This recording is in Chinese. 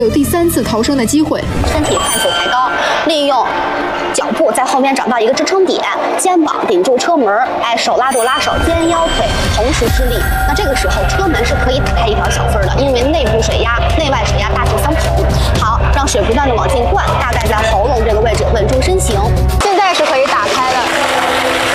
有第3次逃生的机会。 身体快速抬高，利用脚步在后面找到一个支撑点，肩膀顶住车门，手拉住拉手，肩腰腿同时施力。那这个时候车门是可以打开一条小缝的，因为内部水压、内外水压大致相同。好，让水不断的往